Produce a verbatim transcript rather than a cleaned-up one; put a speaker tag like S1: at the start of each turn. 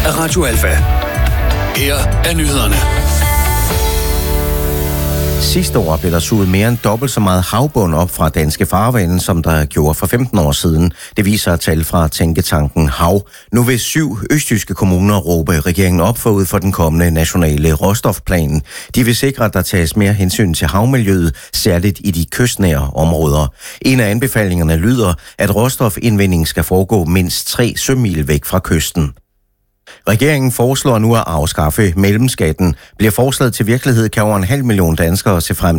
S1: af Radio Alfa. Her er nyhederne.
S2: Sidste år blev der suget mere end dobbelt så meget havbund op fra danske farvande, som der gjorde for femten år siden. Det viser tal fra tænketanken Hav. Nu vil syv østjyske kommuner råbe regeringen op forud for den kommende nationale råstofplan. De vil sikre, at der tages mere hensyn til havmiljøet, særligt i de kystnære områder. En af anbefalingerne lyder, at råstofindvinding skal foregå mindst tre sømil væk fra kysten. Regeringen foreslår nu at afskaffe mellemskatten. Bliver forslaget til virkelighed, kan over en halv million danskere se frem